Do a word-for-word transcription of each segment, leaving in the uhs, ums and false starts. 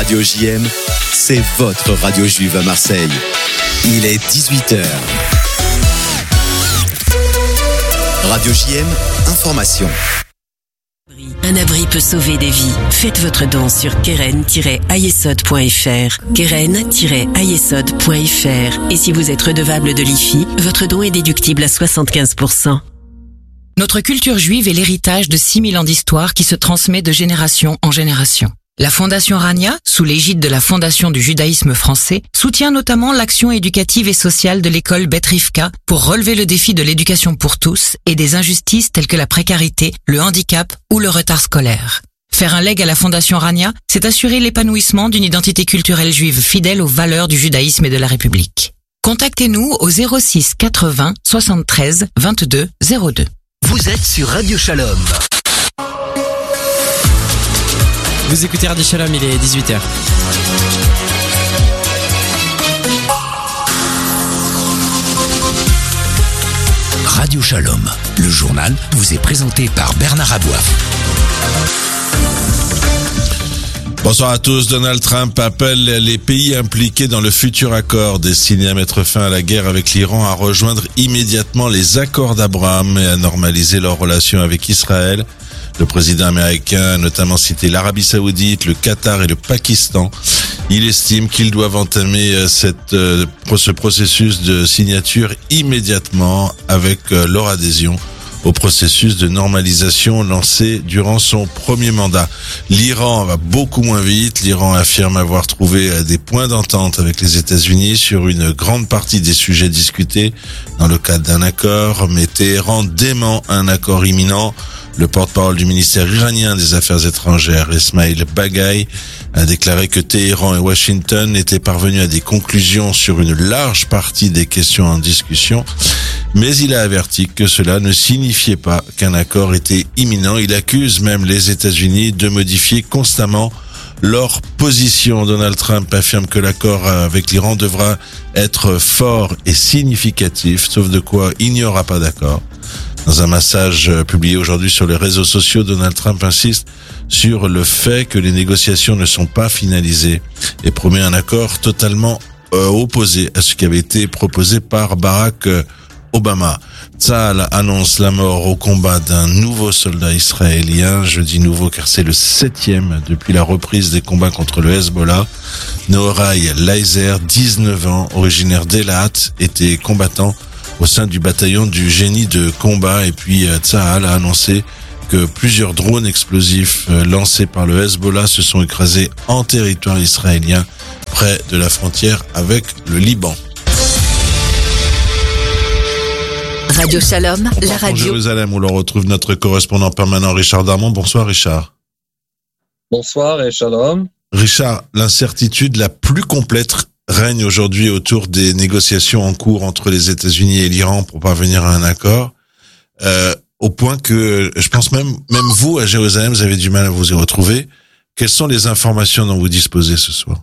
Radio J M, c'est votre radio juive à Marseille. Il est dix-huit heures. Radio J M, information. Un abri peut sauver des vies. Faites votre don sur keren tiret ayesod point f r. keren tiret ayesod point f r. Et si vous êtes redevable de l'I F I, votre don est déductible à soixante-quinze pour cent. Notre culture juive est l'héritage de six mille ans d'histoire qui se transmet de génération en génération. La Fondation Rania, sous l'égide de la Fondation du judaïsme français, soutient notamment l'action éducative et sociale de l'école Beth Rivka pour relever le défi de l'éducation pour tous et des injustices telles que la précarité, le handicap ou le retard scolaire. Faire un leg à la Fondation Rania, c'est assurer l'épanouissement d'une identité culturelle juive fidèle aux valeurs du judaïsme et de la République. Contactez-nous au zéro six quatre-vingts soixante-treize vingt-deux zéro deux. Vous êtes sur Radio Shalom. Vous écoutez Radio Shalom, il est dix-huit heures. Radio Shalom, le journal vous est présenté par Bernard Abouaf. Bonsoir à tous. Donald Trump appelle les pays impliqués dans le futur accord destiné à mettre fin à la guerre avec l'Iran à rejoindre immédiatement les accords d'Abraham et à normaliser leurs relations avec Israël. Le président américain a notamment cité l'Arabie Saoudite, le Qatar et le Pakistan. Il estime qu'ils doivent entamer cette, euh, ce processus de signature immédiatement avec euh, leur adhésion au processus de normalisation lancé durant son premier mandat. L'Iran va beaucoup moins vite. L'Iran affirme avoir trouvé des points d'entente avec les États-Unis sur une grande partie des sujets discutés dans le cadre d'un accord, mais Téhéran dément un accord imminent. Le porte-parole du ministère iranien des Affaires étrangères, Esmail Baghaei, a déclaré que Téhéran et Washington étaient parvenus à des conclusions sur une large partie des questions en discussion, mais il a averti que cela ne signifiait pas qu'un accord était imminent. Il accuse même les États-Unis de modifier constamment leur position. Donald Trump affirme que l'accord avec l'Iran devra être fort et significatif, sauf de quoi il n'y aura pas d'accord. Dans un message publié aujourd'hui sur les réseaux sociaux, Donald Trump insiste sur le fait que les négociations ne sont pas finalisées et promet un accord totalement euh, opposé à ce qui avait été proposé par Barack Obama. Tzahal annonce la mort au combat d'un nouveau soldat israélien. Je dis nouveau car c'est le septième depuis la reprise des combats contre le Hezbollah. Norai Leiser, dix-neuf ans, originaire d'Elat, était combattant au sein du bataillon du génie de combat. Et puis Tzahal a annoncé que plusieurs drones explosifs lancés par le Hezbollah se sont écrasés en territoire israélien près de la frontière avec le Liban. Radio Shalom, la radio. En Jérusalem, où l'on retrouve notre correspondant permanent Richard Darmon. Bonsoir Richard. Bonsoir et Shalom. Richard, l'incertitude la plus complète règne aujourd'hui autour des négociations en cours entre les États-Unis et l'Iran pour parvenir à un accord, euh, au point que je pense même même vous à Jérusalem, vous avez du mal à vous y retrouver. Quelles sont les informations dont vous disposez ce soir?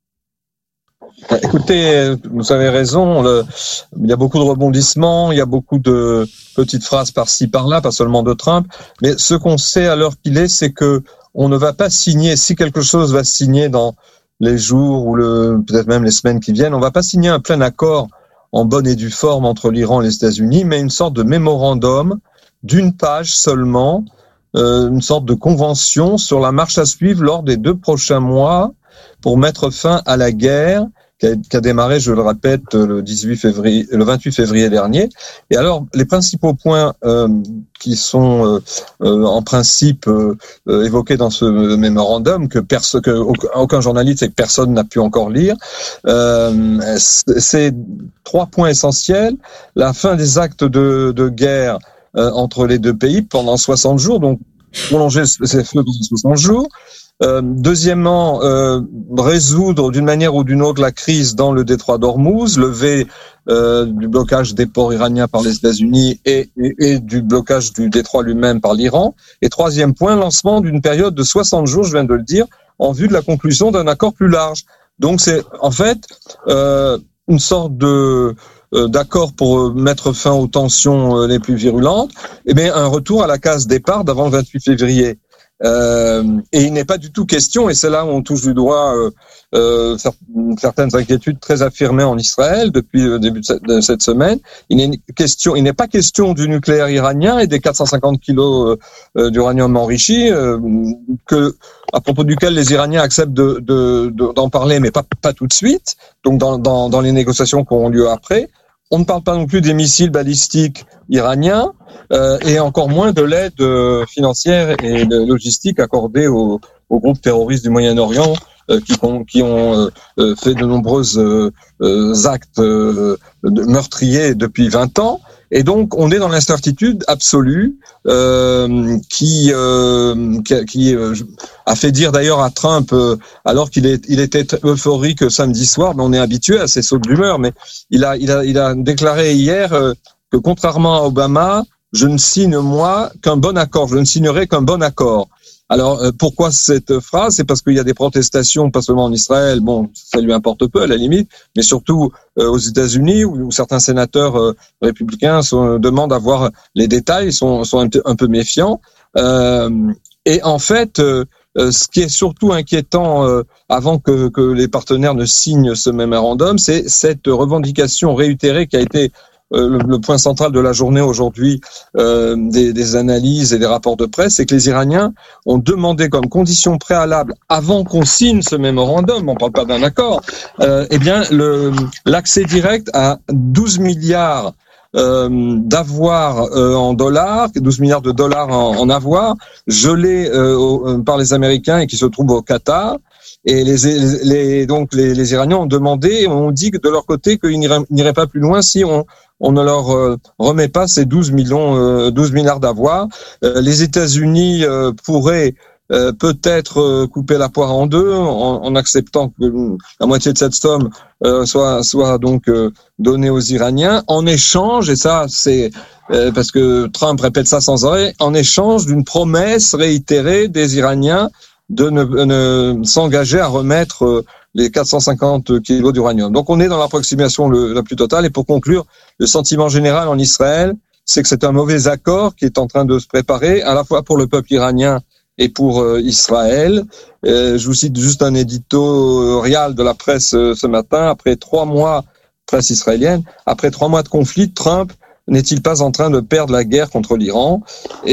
Écoutez, vous avez raison, le, il y a beaucoup de rebondissements, il y a beaucoup de petites phrases par-ci par-là, pas seulement de Trump, mais ce qu'on sait à l'heure qu'il est, c'est que on ne va pas signer, si quelque chose va se signer dans les jours ou le peut-être même les semaines qui viennent, on va pas signer un plein accord en bonne et due forme entre l'Iran et les États-Unis, mais une sorte de mémorandum d'une page seulement, euh, une sorte de convention sur la marche à suivre lors des deux prochains mois pour mettre fin à la guerre qui a, qui a démarré, je le répète, le dix-huit février, le vingt-huit février dernier. Et alors, les principaux points euh, qui sont euh, euh, en principe euh, euh, évoqués dans ce mémorandum que, perso- que aucun journaliste et que personne n'a pu encore lire, euh, c'est trois points essentiels. La fin des actes de, de guerre euh, entre les deux pays pendant soixante jours, donc prolonger ces feux pendant soixante jours. Euh, deuxièmement, euh, résoudre d'une manière ou d'une autre la crise dans le détroit d'Ormuz, lever euh, du blocage des ports iraniens par les États-Unis et, et, et du blocage du détroit lui-même par l'Iran. Et troisième point, lancement d'une période de soixante jours, je viens de le dire, en vue de la conclusion d'un accord plus large. Donc c'est en fait euh, une sorte de euh, d'accord pour mettre fin aux tensions euh, les plus virulentes, et bien un retour à la case départ d'avant le vingt-huit février. Euh, et il n'est pas du tout question, et c'est là où on touche du doigt euh, euh, certaines inquiétudes très affirmées en Israël depuis le début de cette, de cette semaine. Il n'est question, il n'est pas question du nucléaire iranien et des quatre cent cinquante kilos euh, d'uranium enrichi, euh, que à propos duquel les Iraniens acceptent de, de, de, d'en parler, mais pas pas tout de suite. Donc dans, dans, dans les négociations qui auront lieu après. On ne parle pas non plus des missiles balistiques iraniens euh, et encore moins de l'aide euh, financière et de logistique accordée aux, aux groupes terroristes du Moyen-Orient euh, qui, qui ont euh, fait de nombreux euh, euh, actes euh, meurtriers depuis vingt ans. Et donc, on est dans l'incertitude absolue euh, qui, euh, qui, qui euh, a fait dire d'ailleurs à Trump, euh, alors qu'il est, il était euphorique samedi soir, mais on est habitué à ces sauts d'humeur, mais il a, il a, il a déclaré hier euh, que contrairement à Obama, je ne signe moi qu'un bon accord, je ne signerai qu'un bon accord. Alors, euh, pourquoi cette phrase? C'est parce qu'il y a des protestations, pas seulement en Israël, bon, ça lui importe peu à la limite, mais surtout euh, aux États-Unis, où, où certains sénateurs euh, républicains sont, demandent à voir les détails, sont, sont un, un peu méfiants. Euh, et en fait, euh, ce qui est surtout inquiétant, euh, avant que, que les partenaires ne signent ce mémorandum, c'est cette revendication réitérée qui a été Le, le point central de la journée aujourd'hui euh, des, des analyses et des rapports de presse, c'est que les Iraniens ont demandé comme condition préalable, avant qu'on signe ce mémorandum, on ne parle pas d'un accord, euh, eh bien le, l'accès direct à douze milliards euh, d'avoirs euh, en dollars, douze milliards de dollars en, en avoirs, gelés euh, au, par les Américains et qui se trouvent au Qatar. Et les, les donc les, les Iraniens ont demandé, ont dit que de leur côté qu'ils n'iraient, n'iraient pas plus loin si on on ne leur euh, remet pas ces douze millions, euh, douze milliards d'avoirs. Euh, les États-Unis euh, pourraient euh, peut-être euh, couper la poire en deux en, en acceptant que la moitié de cette somme euh, soit soit donc euh, donnée aux Iraniens en échange, et ça c'est euh, parce que Trump répète ça sans arrêt, en échange d'une promesse réitérée des Iraniens de ne, ne s'engager à remettre les quatre cent cinquante kilos d'uranium. Donc on est dans l'approximation le, la plus totale. Et pour conclure, le sentiment général en Israël, c'est que c'est un mauvais accord qui est en train de se préparer, à la fois pour le peuple iranien et pour euh, Israël. Euh, je vous cite juste un éditorial de la presse euh, ce matin. Après trois mois, presse israélienne, après trois mois de conflit, Trump n'est-il pas en train de perdre la guerre contre l'Iran?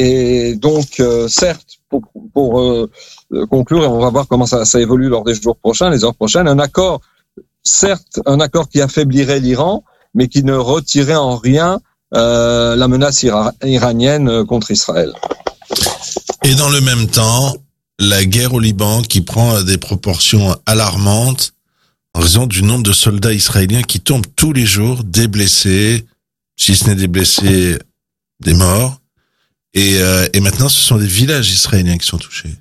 Et donc, euh, certes, pour, pour euh, conclure, et on va voir comment ça, ça évolue lors des jours prochains, les heures prochaines, un accord, certes, un accord qui affaiblirait l'Iran, mais qui ne retirait en rien euh, la menace ira- iranienne contre Israël. Et dans le même temps, la guerre au Liban qui prend des proportions alarmantes en raison du nombre de soldats israéliens qui tombent tous les jours, des blessés, si ce n'est des blessés, des morts. Et, euh, et maintenant, ce sont des villages israéliens qui sont touchés.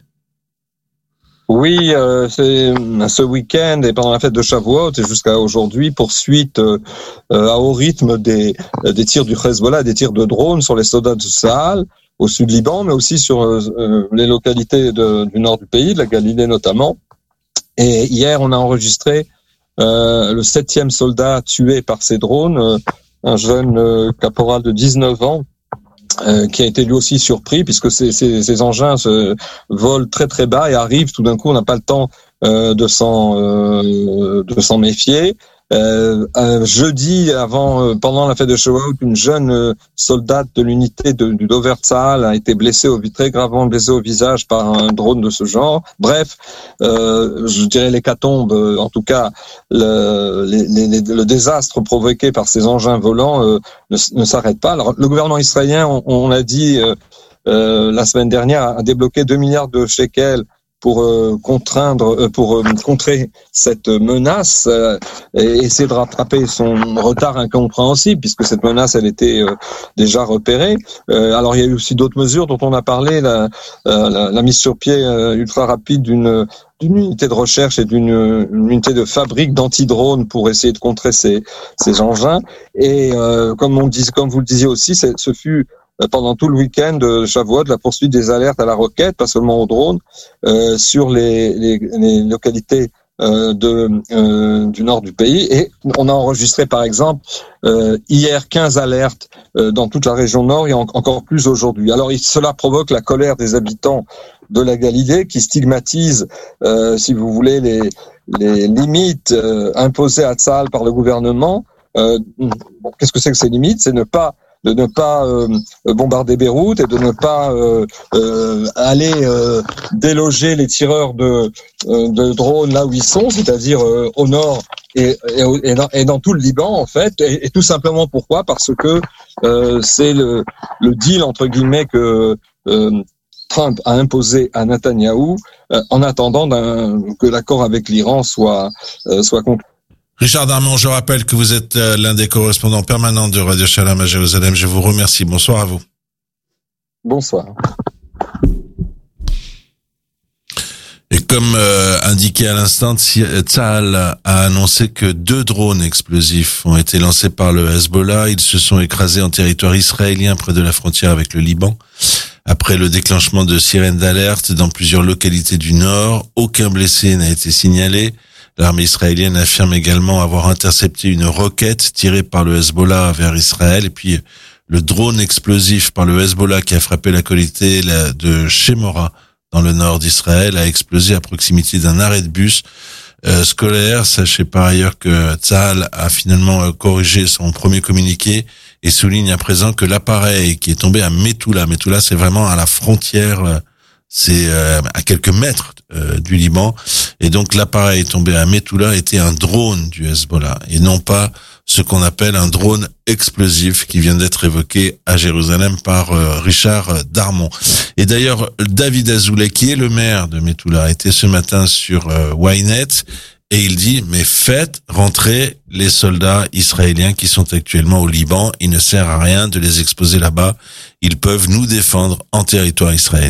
Oui, euh, c'est ce week-end et pendant la fête de Shavuot et jusqu'à aujourd'hui, poursuite euh, à haut rythme des, des tirs du Hezbollah, des tirs de drones sur les soldats de Tsahal au sud Liban, mais aussi sur euh, les localités de, du nord du pays, de la Galilée notamment. Et hier, on a enregistré euh, le septième soldat tué par ces drones, euh, un jeune euh, caporal de dix-neuf ans, Euh, qui a été lui aussi surpris puisque ces, ces, ces engins se volent très très bas et arrivent tout d'un coup, on n'a pas le temps euh, de s'en euh, de s'en méfier. Euh, euh, jeudi, avant, euh, pendant la fête de Shavuot, une jeune euh, soldate de l'unité de, du Dover Tzahal a été blessée au très gravement blessée au visage par un drone de ce genre. Bref, euh, je dirais l'hécatombe, euh, en tout cas le, les, les, le désastre provoqué par ces engins volants euh, ne, ne s'arrête pas. Alors, le gouvernement israélien, on, on l'a dit euh, euh, la semaine dernière, a débloqué deux milliards de shekels pour euh, contraindre, euh, pour euh, contrer cette menace euh, et essayer de rattraper son retard incompréhensible, puisque cette menace, elle était euh, déjà repérée. Euh, alors, il y a eu aussi d'autres mesures dont on a parlé, la, la, la mise sur pied euh, ultra rapide d'une d'une unité de recherche et d'une une unité de fabrique d'antidrones pour essayer de contrer ces, ces engins. Et euh, comme on dit, comme vous le disiez aussi, ce fut pendant tout le week-end de Shavuot, la poursuite des alertes à la roquette, pas seulement aux drones, euh, sur les, les, les localités euh, de, euh, du nord du pays. Et on a enregistré, par exemple, euh, hier quinze alertes euh, dans toute la région nord et en, encore plus aujourd'hui. Alors, il, cela provoque la colère des habitants de la Galilée qui stigmatise, euh, si vous voulez, les, les limites euh, imposées à Tsahal par le gouvernement. Euh, bon, qu'est-ce que c'est que ces limites ? C'est ne pas de ne pas euh, bombarder Beyrouth et de ne pas euh, euh, aller euh, déloger les tireurs de, euh, de drones là où ils sont, c'est-à-dire euh, au nord et, et, et, dans, et dans tout le Liban en fait. Et, et tout simplement pourquoi ? Parce que euh, c'est le, le deal entre guillemets que euh, Trump a imposé à Netanyahou euh, en attendant d'un, que l'accord avec l'Iran soit euh, soit conclu. Richard Darmon, je rappelle que vous êtes l'un des correspondants permanents de Radio Shalom à Jérusalem. Je vous remercie. Bonsoir à vous. Bonsoir. Et comme euh, indiqué à l'instant, Tsahal a annoncé que deux drones explosifs ont été lancés par le Hezbollah. Ils se sont écrasés en territoire israélien près de la frontière avec le Liban. Après le déclenchement de sirènes d'alerte dans plusieurs localités du Nord, aucun blessé n'a été signalé. L'armée israélienne affirme également avoir intercepté une roquette tirée par le Hezbollah vers Israël. Et puis, le drone explosif par le Hezbollah qui a frappé la localité de Shemora dans le nord d'Israël a explosé à proximité d'un arrêt de bus euh, scolaire. Sachez par ailleurs que Tsahal a finalement euh, corrigé son premier communiqué et souligne à présent que l'appareil qui est tombé à Metula, Metula c'est vraiment à la frontière, euh, c'est euh, à quelques mètres euh, du Liban, et donc l'appareil tombé à Metula était un drone du Hezbollah et non pas ce qu'on appelle un drone explosif qui vient d'être évoqué à Jérusalem par euh, Richard Darmon. Et d'ailleurs, David Azoulay, qui est le maire de Metula, était ce matin sur euh, Ynet et il dit « Mais faites rentrer les soldats israéliens qui sont actuellement au Liban. Il ne sert à rien de les exposer là-bas. Ils peuvent nous défendre en territoire israélien. »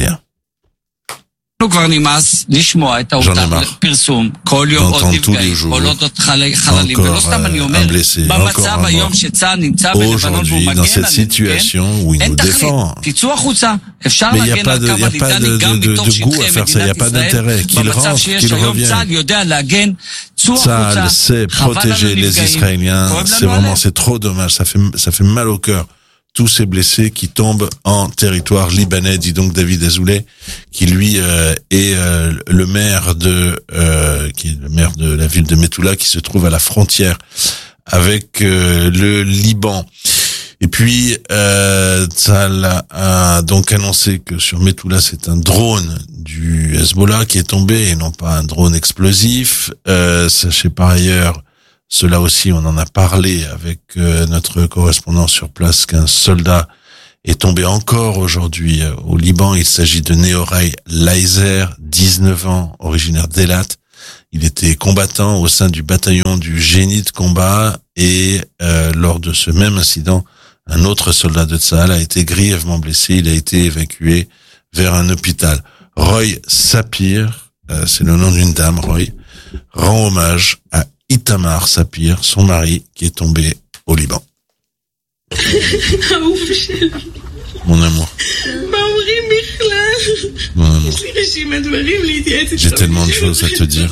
כבר נמאס לשמוע את הפרסום כל יום עוד נפגעים, כל עוד עוד חללים, ולא סתם אני אומר, במצב היום שצה"ל נמצא בלבנון והוא מגן עלינו, אין תכלית, תצאו החוצה, אפשר להגן על קו הליטני גם בתוך שטחי מדינת ישראל, במצב שיש היום צה"ל יודע להגן, צאו החוצה, חבל לנו נפגעים, c'est vraiment, c'est trop dommage, ça fait, ça fait mal au cœur. Tous ces blessés qui tombent en territoire libanais, dit donc David Azoulay, qui lui euh, est euh, le maire de euh, qui est le maire de la ville de Metula, qui se trouve à la frontière avec euh, le Liban. Et puis euh, Tsahal a donc annoncé que sur Metula, c'est un drone du Hezbollah qui est tombé et non pas un drone explosif. Euh, sachez par ailleurs, cela aussi, on en a parlé avec euh, notre correspondant sur place, qu'un soldat est tombé encore aujourd'hui euh, au Liban. Il s'agit de Nehorai Leiser, dix-neuf ans, originaire d'Elat. Il était combattant au sein du bataillon du génie de combat et euh, lors de ce même incident, un autre soldat de Tsahal a été grièvement blessé. Il a été évacué vers un hôpital. Roy Sapir, euh, c'est le nom d'une dame, Roy, rend hommage à Itamar Sapir, son mari, qui est tombé au Liban. Mon amour. Mon amour. J'ai tellement de choses à te dire.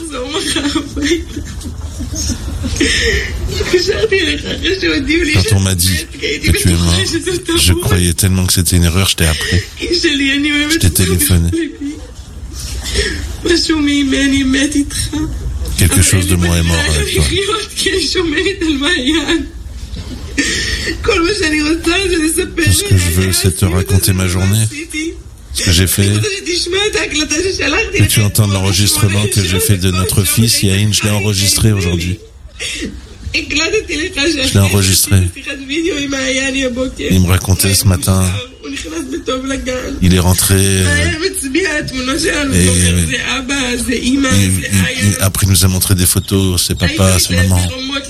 Quand on m'a dit que tu es mort, je croyais tellement que c'était une erreur, je t'ai appelé. Je t'ai téléphoné. Quelque chose de moi est mort avec toi. Tout ce que je veux, c'est te raconter ma journée, ce que j'ai fait. Que tu entends l'enregistrement que j'ai fait de notre fils, Yahin, je l'ai enregistré aujourd'hui. Je l'ai enregistré. Il me racontait ce matin, il est rentré euh, et, et, et, et après il nous a montré des photos, c'est papa, c'est maman.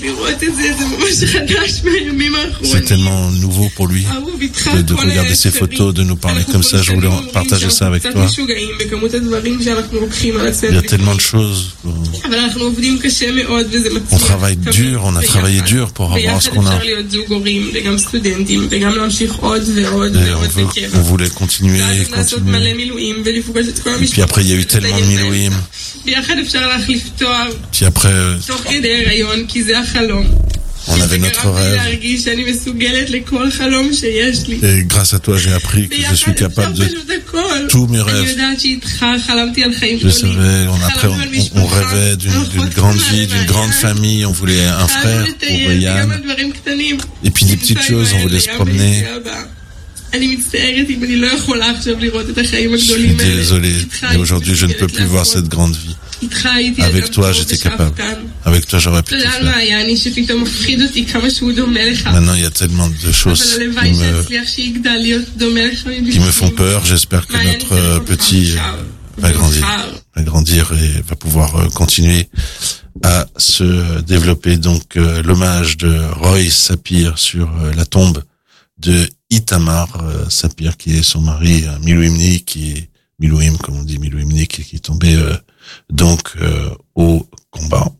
C'est tellement nouveau pour lui de, de regarder ces photos, de nous parler comme ça. Je voulais partager ça avec toi. Il y a tellement de choses. On travaille dur, on a travaillé dur pour avoir ce qu'on a. Et on, veut, on voulait continuer, continuer. Et puis après, il y a eu tellement de milouim. Puis après, On avait notre rêve. Et grâce à toi, j'ai appris que je suis capable de tous mes rêves. Je savais, on, après, on, on rêvait d'une, d'une grande vie, d'une grande famille. On voulait un frère pour Yann. Et puis des petites choses, on voulait se promener. Je suis désolé, mais aujourd'hui, je ne peux plus voir cette grande vie. Avec toi, j'étais capable. Avec toi, j'aurais pu tout faire. Maintenant, il y a tellement de choses qui me, qui me font peur. J'espère que notre petit va grandir, va grandir et va pouvoir continuer à se développer. Donc, euh, l'hommage de Roy Sapir sur euh, la tombe de Itamar euh, Sapir, qui est son mari, euh, Miloumni, qui est Miloum, comme on dit, Miloumni, qui, qui est tombé euh, donc euh, au combat.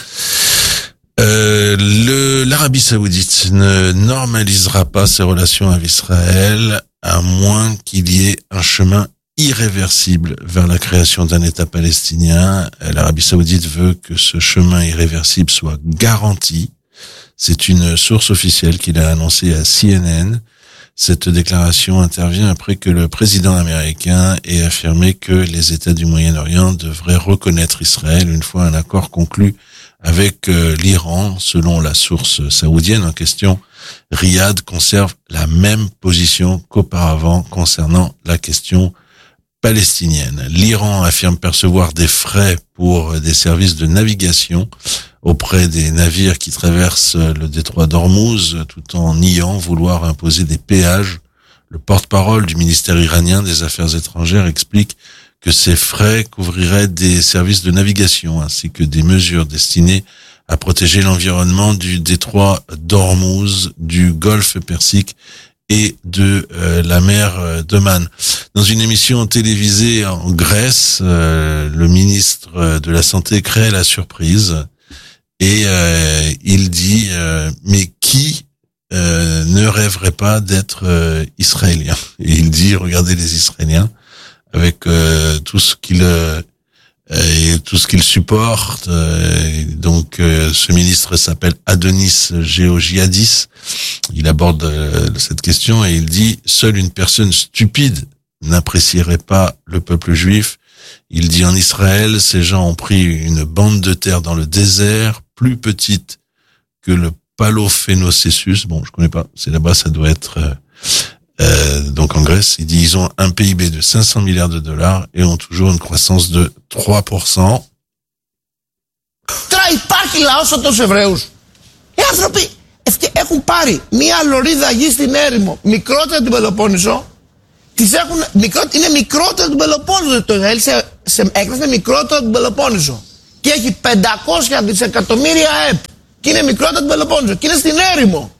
Euh, le, l'Arabie Saoudite ne normalisera pas ses relations avec Israël à moins qu'il y ait un chemin irréversible vers la création d'un État palestinien. L'Arabie Saoudite veut que ce chemin irréversible soit garanti. C'est une source officielle qui l'a annoncé à C N N. Cette déclaration intervient après que le président américain ait affirmé que les États du Moyen-Orient devraient reconnaître Israël une fois un accord conclu avec l'Iran. Selon la source saoudienne en question, Riyad conserve la même position qu'auparavant concernant la question palestinienne. L'Iran affirme percevoir des frais pour des services de navigation auprès des navires qui traversent le détroit d'Ormuz, tout en niant vouloir imposer des péages. Le porte-parole du ministère iranien des Affaires étrangères explique que ces frais couvriraient des services de navigation ainsi que des mesures destinées à protéger l'environnement du détroit d'Ormuz, du golfe Persique et de euh, la mer d'Oman. Dans une émission télévisée en Grèce, euh, le ministre de la Santé crée la surprise et euh, il dit euh, mais qui euh, ne rêverait pas d'être euh, israélien? Et il dit regardez les Israéliens avec euh, tout ce qu'ils euh, et tout ce qu'ils supportent. Euh, donc euh, ce ministre s'appelle Adonis Georgiadis. Il aborde euh, cette question et il dit seule une personne stupide n'apprécierait pas le peuple juif. Il dit en Israël, ces gens ont pris une bande de terre dans le désert, plus petite que le Palophénocessus. Bon, je connais pas. C'est là-bas, ça doit être euh, euh, donc en Grèce. Il dit ils ont un P I B de cinq cents milliards de dollars et ont toujours une croissance de trois pour cent. Τώρα υπάρχει λαός από τους Εβραίους. Οι άνθρωποι έχουν πάρει μία λωρίδα γη στην έρημο, μικρότερη από την Πελοπόννησο. Τις έχουν, μικρό, είναι μικρότερο από την Πελοπόννησο. Το Ισραήλ σε, σε έκταση είναι μικρότερο από την Πελοπόννησο. Και έχει πεντακόσια δισεκατομμύρια ΑΕΠ. Και είναι μικρότερο από την Πελοπόννησο. Και είναι στην έρημο.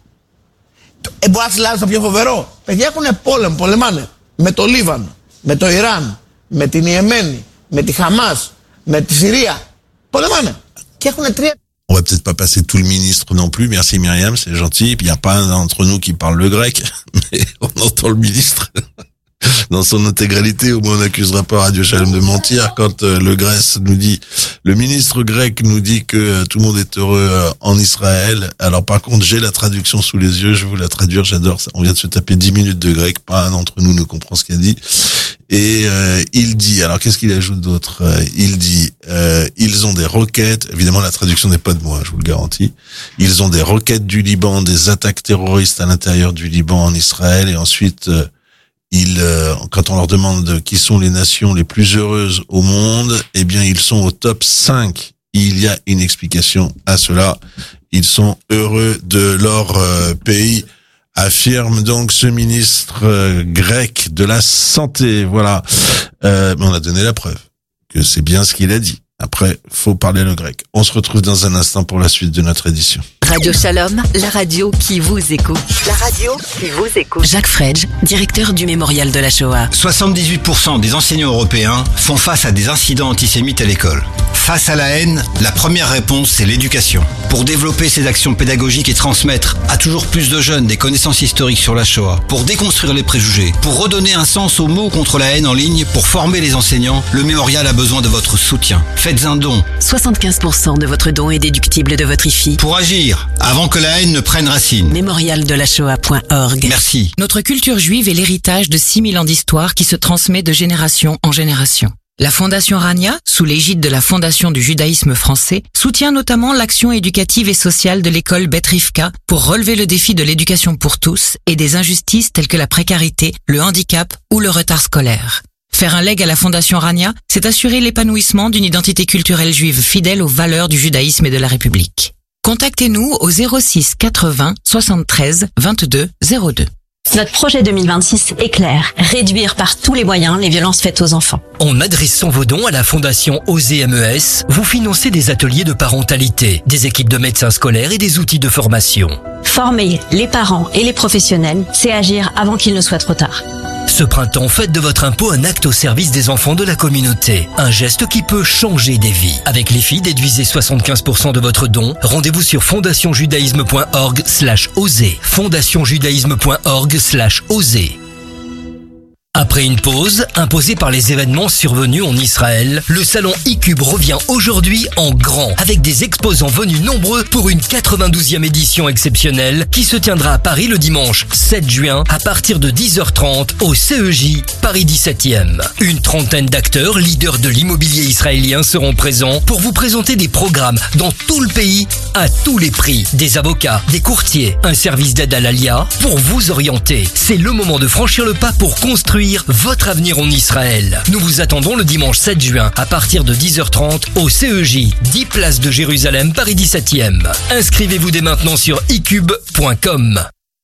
Ε, μπορεί να συλλάβει το πιο φοβερό. Παιδιά έχουν πόλεμο, πολεμάνε. Με το Λίβανο, με το Ιράν, με την Ιεμένη, με τη Χαμάς, με τη Συρία. Πολεμάνε. Και έχουν τρία. On va peut-être pas passer tout le ministre non plus. Merci Myriam, c'est gentil. Il n'y a pas un d'entre nous qui parle le grec, mais on entend le ministre dans son intégralité. Au moins on n'accusera pas Radio Shalom de mentir quand euh, le Grèce nous dit, le ministre grec nous dit que euh, tout le monde est heureux euh, en Israël. Alors par contre, j'ai la traduction sous les yeux, je vais vous la traduire, j'adore ça. On vient de se taper dix minutes de grec, pas un d'entre nous ne comprend ce qu'il a dit. Et euh, il dit, alors qu'est-ce qu'il ajoute d'autre? euh, Il dit, euh, ils ont des roquettes, évidemment la traduction n'est pas de moi, je vous le garantis. Ils ont des roquettes du Liban, des attaques terroristes à l'intérieur du Liban en Israël, et ensuite, euh, ils, euh, quand on leur demande qui sont les nations les plus heureuses au monde, eh bien ils sont au top cinq. Il y a une explication à cela. Ils sont heureux de leur euh, pays. Affirme donc ce ministre euh, grec de la santé. Voilà. Euh, mais on a donné la preuve que c'est bien ce qu'il a dit. Après, faut parler le grec. On se retrouve dans un instant pour la suite de notre édition. Radio Shalom, la radio qui vous écoute. La radio qui vous écoute. Jacques Fredge, directeur du Mémorial de la Shoah. soixante-dix-huit pour cent des enseignants européens font face à des incidents antisémites à l'école. Face à la haine, la première réponse, c'est l'éducation. Pour développer ces actions pédagogiques et transmettre à toujours plus de jeunes des connaissances historiques sur la Shoah, pour déconstruire les préjugés, pour redonner un sens aux mots contre la haine en ligne, pour former les enseignants, le Mémorial a besoin de votre soutien. Faites un don. soixante-quinze pour cent de votre don est déductible de votre I F I. Pour agir, l'histoire, avant que la haine ne prenne racine. mémorial de la shoah point org. Merci. Notre culture juive est l'héritage de six mille ans d'histoire qui se transmet de génération en génération. La Fondation Rania, sous l'égide de la Fondation du judaïsme français, soutient notamment l'action éducative et sociale de l'école Beth Rivka pour relever le défi de l'éducation pour tous et des injustices telles que la précarité, le handicap ou le retard scolaire. Faire un leg à la Fondation Rania, c'est assurer l'épanouissement d'une identité culturelle juive fidèle aux valeurs du judaïsme et de la République. Contactez-nous au zéro six quatre-vingts soixante-treize vingt-deux zéro deux. Notre projet deux mille vingt-six est clair, réduire par tous les moyens les violences faites aux enfants. En adressant vos dons à la Fondation Oser M E S, vous financez des ateliers de parentalité, des équipes de médecins scolaires et des outils de formation. Former les parents et les professionnels, c'est agir avant qu'il ne soit trop tard. Ce printemps, faites de votre impôt un acte au service des enfants de la communauté. Un geste qui peut changer des vies. Avec l'I F I, déduisez soixante-quinze pour cent de votre don. Rendez-vous sur fondationjudaïsme point org slash oser. fondationjudaïsme point org slash oser. Après une pause, imposée par les événements survenus en Israël, le salon iCube revient aujourd'hui en grand, avec des exposants venus nombreux pour une quatre-vingt-douzième édition exceptionnelle qui se tiendra à Paris le dimanche sept juin à partir de dix heures trente au C E J Paris dix-septième. Une trentaine d'acteurs, leaders de l'immobilier israélien seront présents pour vous présenter des programmes dans tout le pays à tous les prix. Des avocats, des courtiers, un service d'aide à l'Alia pour vous orienter. C'est le moment de franchir le pas pour construire votre avenir en Israël. Nous vous attendons le dimanche sept juin à partir de dix heures trente au C E J, dix place de Jérusalem, Paris dix-septième. Inscrivez-vous dès maintenant sur i cube point com.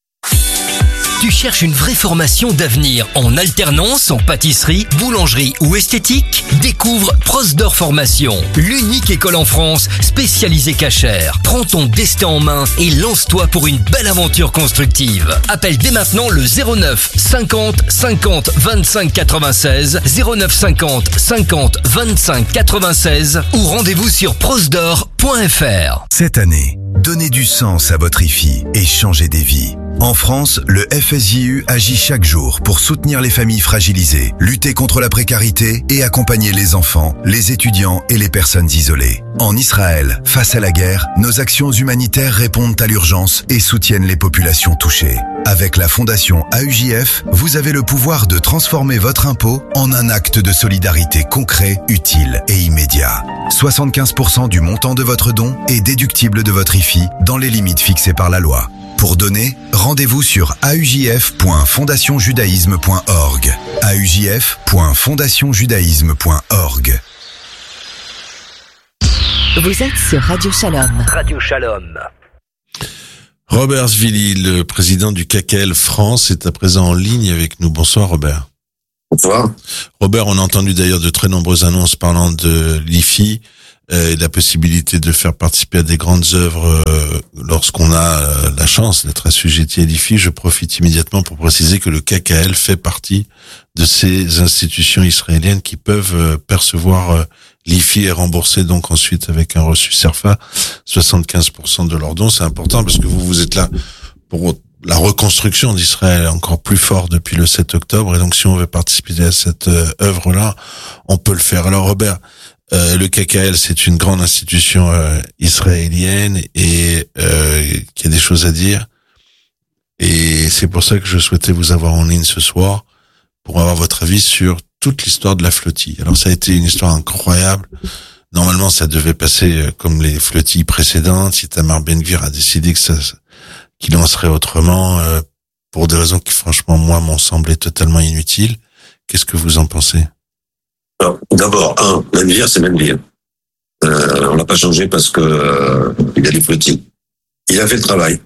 Tu cherches une vraie formation d'avenir en alternance, en pâtisserie, boulangerie ou esthétique? Découvre Prosdor Formation, l'unique école en France spécialisée cachère. Prends ton destin en main et lance-toi pour une belle aventure constructive. Appelle dès maintenant le zéro neuf cinquante cinquante vingt-cinq quatre-vingt-seize, zéro neuf cinquante cinquante vingt-cinq quatre-vingt-seize ou rendez-vous sur prosdor point f r. Cette année, donnez du sens à votre I F I et changez des vies. En France, le F S J U agit chaque jour pour soutenir les familles fragilisées, lutter contre la précarité et accompagner les enfants, les étudiants et les personnes isolées. En Israël, face à la guerre, nos actions humanitaires répondent à l'urgence et soutiennent les populations touchées. Avec la Fondation A U J F, vous avez le pouvoir de transformer votre impôt en un acte de solidarité concret, utile et immédiat. soixante-quinze pour cent du montant de votre don est déductible de votre I F I dans les limites fixées par la loi. Pour donner, rendez-vous sur a u j f point fondation judaïsme point org. a u j f point fondation judaïsme point org. Vous êtes sur Radio Shalom. Radio Shalom. Robert Zvili, le président du K K L France, est à présent en ligne avec nous. Bonsoir Robert. Bonsoir. Robert, on a entendu d'ailleurs de très nombreuses annonces parlant de l'I F I euh, et la possibilité de faire participer à des grandes œuvres euh, lorsqu'on a euh, la chance d'être assujetti à l'I F I. Je profite immédiatement pour préciser que le K K L fait partie de ces institutions israéliennes qui peuvent euh, percevoir euh, l'I F I et rembourser donc ensuite avec un reçu SERFA soixante-quinze pour cent de leurs dons. C'est important parce que vous, vous êtes là pour la reconstruction d'Israël encore plus fort depuis le sept octobre. Et donc, si on veut participer à cette euh, œuvre-là, on peut le faire. Alors, Robert, euh, le K K L, c'est une grande institution euh, israélienne et euh, qui a des choses à dire. Et c'est pour ça que je souhaitais vous avoir en ligne ce soir pour avoir votre avis sur toute l'histoire de la flottille. Alors, ça a été une histoire incroyable. Normalement, ça devait passer comme les flottilles précédentes. Itamar Ben-Gvir a décidé que ça, qu'il en serait autrement, euh, pour des raisons qui, franchement, moi, m'ont semblé totalement inutiles. Qu'est-ce que vous en pensez? Alors, d'abord, un, Ben-Gvir, c'est Ben-Gvir. Euh, on l'a pas changé parce que euh, il y a des flottilles. Il a fait le travail.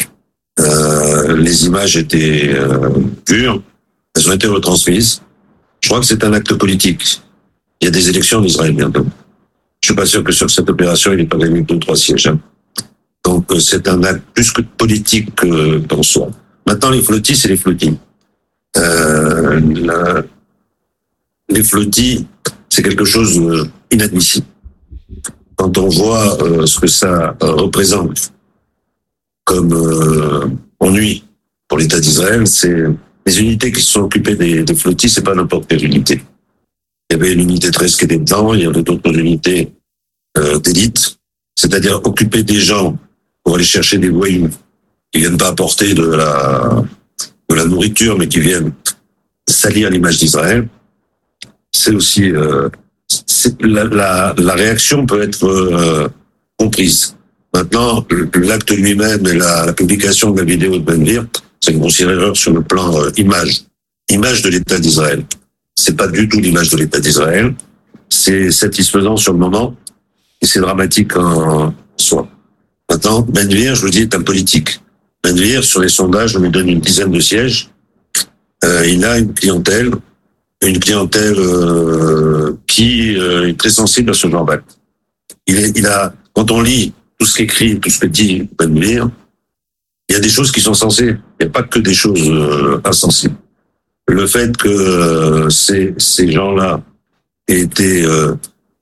Euh, les images étaient euh, pures. Elles ont été retransmises. Je crois que c'est un acte politique. Il y a des élections en Israël bientôt. Je suis pas sûr que sur cette opération, il n'ait pas gagné deux ou trois sièges. Hein. Donc, c'est un acte plus que politique que qu'en soi. Maintenant, les flottilles, c'est les flottilles. Euh, la, les flottilles, c'est quelque chose d'inadmissible. Quand on voit euh, ce que ça euh, représente comme euh, ennui pour l'État d'Israël, c'est les unités qui se sont occupées des, des flottilles, c'est pas n'importe quelle unité. Il y avait l'unité treize qui était dedans, il y avait d'autres unités euh, d'élite, c'est-à-dire occuper des gens pour aller chercher des voyous qui viennent pas apporter de la de la nourriture, mais qui viennent salir l'image d'Israël. C'est aussi euh, c'est, la, la, la réaction peut être euh, comprise. Maintenant, l'acte lui-même et la, la publication de la vidéo de Ben Gvir, c'est une grossière erreur sur le plan euh, image, image de l'État d'Israël. C'est pas du tout l'image de l'État d'Israël. C'est satisfaisant sur le moment et c'est dramatique en soi. Maintenant, Ben Gvir, je vous dis, est un politique. Ben Gvir, sur les sondages, on lui donne une dizaine de sièges. Euh, il a une clientèle, une clientèle euh, qui euh, est très sensible à ce genre d'acte. Il, est, il a, quand on lit tout ce qu'écrit, tout ce que dit Ben Gvir, il y a des choses qui sont sensées. Il n'y a pas que des choses euh, insensibles. Le fait que euh, ces, ces gens-là aient été euh,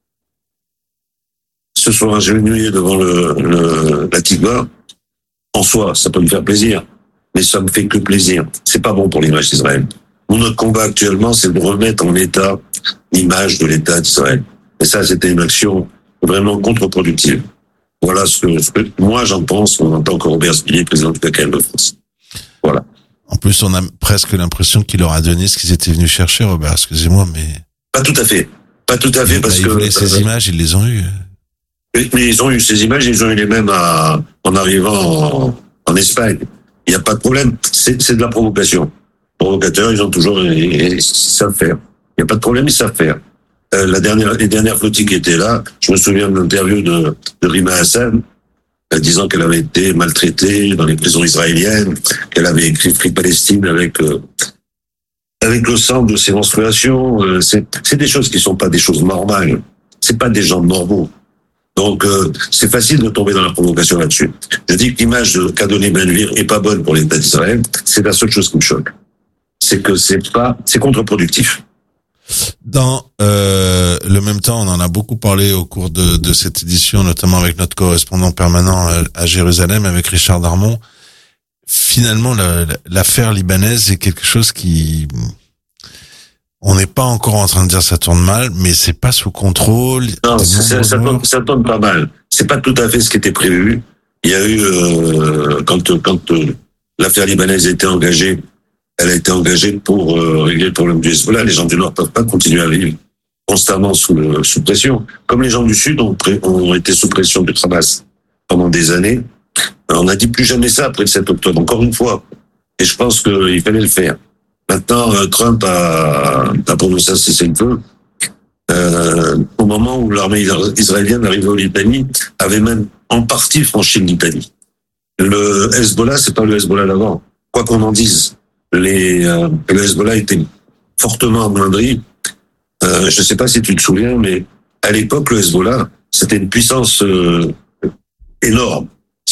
se soient agenouillés devant le, le, la Tikva, en soi, ça peut me faire plaisir, mais ça me fait que plaisir. C'est pas bon pour l'image d'Israël. Nous, notre combat actuellement, c'est de remettre en état l'image de l'État d'Israël. Et ça, c'était une action vraiment contre-productive. Voilà ce que, ce que moi j'en pense en tant que Robert Spillier, président du K K M de France. Voilà. En plus, on a presque l'impression qu'il leur a donné ce qu'ils étaient venus chercher, Robert. Excusez-moi, mais pas tout à fait. Pas tout à fait, mais, parce bah, que voulaient ces euh, images, ils les ont eues. Mais ils ont eu ces images, ils ont eu les mêmes à, en arrivant en, en Espagne. Il n'y a pas de problème. C'est, c'est de la provocation. Provocateurs, ils ont toujours, ils, ils savent faire. Il n'y a pas de problème, ils savent faire. Euh, la dernière, les dernières flottilles qui étaient là, je me souviens de l'interview de, de Rima Hassan, euh, disant qu'elle avait été maltraitée dans les prisons israéliennes, qu'elle avait écrit Free Palestine avec, euh, avec le sang de ses menstruations. Euh, c'est, c'est des choses qui sont pas des choses normales. C'est pas des gens normaux. Donc, euh, c'est facile de tomber dans la provocation là-dessus. Je dis que l'image qu'a donnée Ben Gvir est pas bonne pour l'État d'Israël. C'est la seule chose qui me choque. C'est que c'est pas, c'est contre-productif. Dans euh, le même temps, on en a beaucoup parlé au cours de, de cette édition, notamment avec notre correspondant permanent à, à Jérusalem, avec Richard Darmon. Finalement, la, l'affaire libanaise est quelque chose qui... On n'est pas encore en train de dire ça tourne mal, mais c'est pas sous contrôle. Non, c'est, ça, ça, tourne, ça tourne pas mal. C'est pas tout à fait ce qui était prévu. Il y a eu, euh, quand, quand euh, l'affaire libanaise a été engagée, elle a été engagée pour euh, régler le problème du Hezbollah. Les gens du Nord peuvent pas continuer à vivre constamment sous, le, sous pression. Comme les gens du Sud ont, pré, ont été sous pression du Hamas pendant des années. On n'a dit plus jamais ça après le sept octobre, encore une fois. Et je pense qu'il fallait le faire. Maintenant, Trump a, a prononcé un cessez-le-feu. Euh, au moment où l'armée israélienne arrivait au Litanie, avait même en partie franchi le Litanie. Le Hezbollah, c'est pas le Hezbollah d'avant. Quoi qu'on en dise, les, euh, le Hezbollah était fortement amoindri. Euh, je sais pas si tu te souviens, mais à l'époque, le Hezbollah, c'était une puissance euh, énorme.